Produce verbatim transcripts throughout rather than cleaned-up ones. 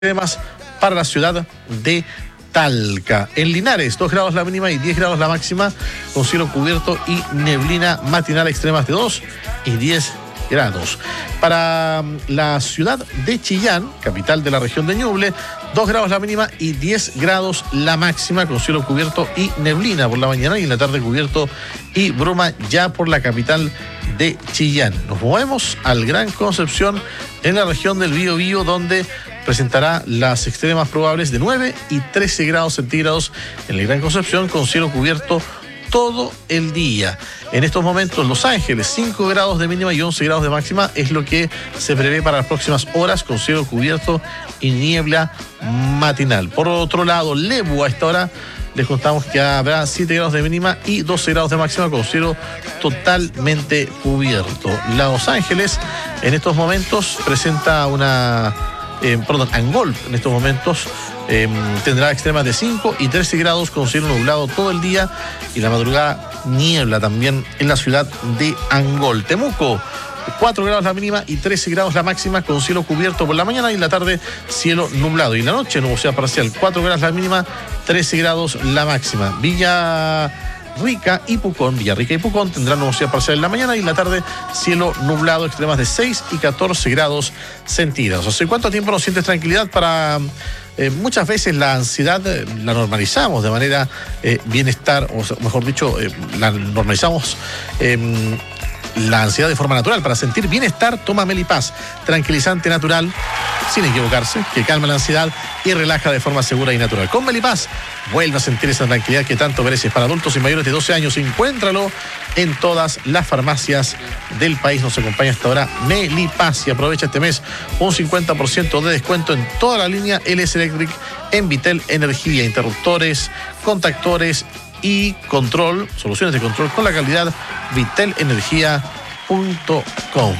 Temas para la ciudad de Talca. En Linares, dos grados la mínima y diez grados la máxima, con cielo cubierto y neblina matinal, extremas de dos y diez grados. Para la ciudad de Chillán, capital de la región de Ñuble, dos grados la mínima y diez grados la máxima, con cielo cubierto y neblina por la mañana, y en la tarde cubierto y bruma ya por la capital de Chillán. Nos movemos al Gran Concepción, en la región del Biobío, donde presentará las extremas probables de nueve y trece grados centígrados en el Gran Concepción, con cielo cubierto todo el día. En estos momentos, Los Ángeles, cinco grados de mínima y once grados de máxima es lo que se prevé para las próximas horas, con cielo cubierto y niebla matinal. Por otro lado, Lebu, a esta hora les contamos que habrá siete grados de mínima y doce grados de máxima, con cielo totalmente cubierto. Los Ángeles en estos momentos presenta una... Eh, perdón, Angol en estos momentos eh, tendrá extremas de cinco y trece grados, con cielo nublado todo el día, y la madrugada niebla también en la ciudad de Angol. Temuco, cuatro grados la mínima y trece grados la máxima, con cielo cubierto por la mañana, y en la tarde cielo nublado, y en la noche nubosidad parcial, cuatro grados la mínima, trece grados la máxima. Villa Rica y Pucón, Villarrica y Pucón tendrán nubosidad parcial en la mañana, y en la tarde cielo nublado, extremas de seis y catorce grados centígrados. ¿Hace cuánto tiempo no sientes tranquilidad? Para eh, muchas veces la ansiedad eh, la normalizamos de manera eh, bienestar, o mejor dicho, eh, la normalizamos eh, la ansiedad de forma natural. Para sentir bienestar, toma Melipaz, tranquilizante natural, sin equivocarse, que calma la ansiedad y relaja de forma segura y natural. Con Melipaz, vuelve a sentir esa tranquilidad que tanto mereces. Para adultos y mayores de doce años, encuéntralo en todas las farmacias del país. Nos acompaña hasta ahora Melipaz, y aprovecha este mes un cincuenta por ciento de descuento en toda la línea L S Electric en Vitel Energía, interruptores, contactores y control, soluciones de control con la calidad vitel energía punto com.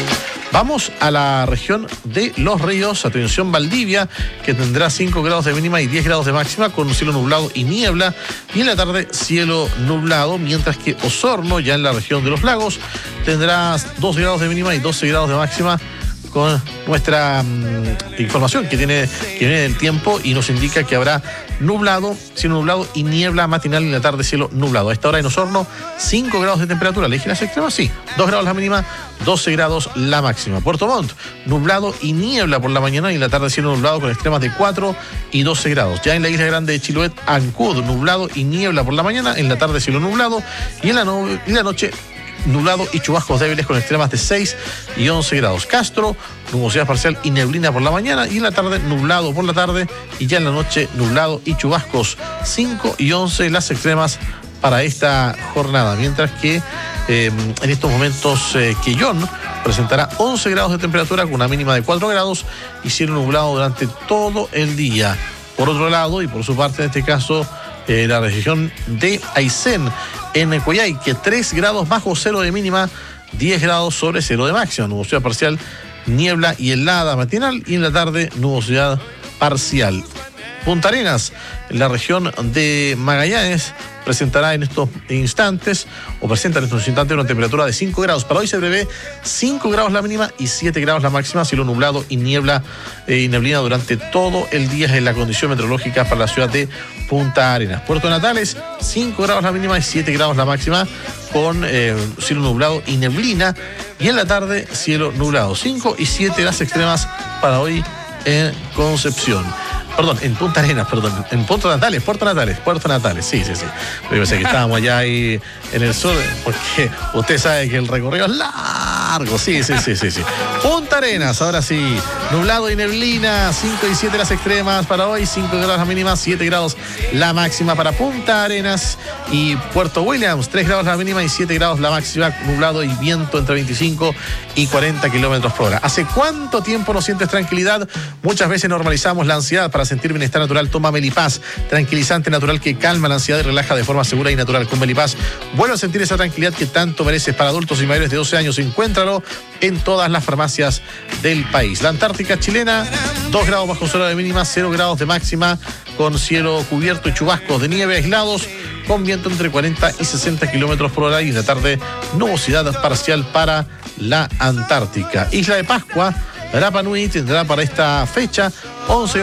Vamos a la región de Los Ríos. Atención, Valdivia, que tendrá cinco grados de mínima y diez grados de máxima, con cielo nublado y niebla, y en la tarde cielo nublado, mientras que Osorno, ya en la región de Los Lagos, tendrá dos grados de mínima y doce grados de máxima, con nuestra um, información que tiene que viene del tiempo, y nos indica que habrá nublado, cielo nublado y niebla matinal, en la tarde cielo nublado. A esta hora en Osorno, cinco grados de temperatura. ¿Le dije las extremas? Sí. dos grados la mínima, doce grados la máxima. Puerto Montt, nublado y niebla por la mañana, y en la tarde cielo nublado, con extremas de cuatro y doce grados. Ya en la isla grande de Chiloé, Ancud, nublado y niebla por la mañana, en la tarde cielo nublado, y en la, no- y la noche nublado y chubascos débiles, con extremas de seis y once grados. Castro, nubosidad parcial y neblina por la mañana, y en la tarde nublado por la tarde, y ya en la noche nublado y chubascos, cinco y once las extremas para esta jornada. Mientras que eh, en estos momentos eh, Quellón presentará once grados de temperatura, con una mínima de cuatro grados y cielo nublado durante todo el día. Por otro lado, y por su parte en este caso, eh, la región de Aysén, en Coyhaique, tres grados bajo cero de mínima, diez grados sobre cero de máxima, nubosidad parcial, niebla y helada matinal, y en la tarde nubosidad parcial. Punta Arenas, en la región de Magallanes, presentará en estos instantes, o presenta en estos instantes, una temperatura de cinco grados. Para hoy se prevé cinco grados la mínima y siete grados la máxima, cielo nublado y niebla eh, y neblina durante todo el día, en la condición meteorológica para la ciudad de Punta Arenas. Puerto Natales, cinco grados la mínima y siete grados la máxima, con eh, cielo nublado y neblina, y en la tarde cielo nublado. cinco y siete las extremas para hoy en Concepción. Perdón, en Punta Arenas, perdón, en Puerto Natales, Puerto Natales, Puerto Natales, sí, sí, sí. Yo pensé que estábamos allá ahí en el sur, porque usted sabe que el recorrido es largo, sí, sí, sí, sí, sí. Punta Arenas, ahora sí, nublado y neblina, cinco y siete las extremas para hoy, cinco grados la mínima, siete grados la máxima para Punta Arenas. Y Puerto Williams, tres grados la mínima y siete grados la máxima, nublado y viento entre veinticinco y cuarenta kilómetros por hora. ¿Hace cuánto tiempo no sientes tranquilidad? Muchas veces normalizamos la ansiedad. Para sentir bienestar natural, toma Melipaz, tranquilizante natural que calma la ansiedad y relaja de forma segura y natural. Con Melipaz, vuelve a sentir esa tranquilidad que tanto mereces. Para adultos y mayores de doce años, encuéntralo en todas las farmacias del país. La Antártica chilena, dos grados bajo cero de mínima, cero grados de máxima, con cielo cubierto y chubascos de nieve aislados, con viento entre cuarenta y sesenta kilómetros por hora, y en la tarde nubosidad parcial para la Antártica. Isla de Pascua, Rapa Nui tendrá para esta fecha once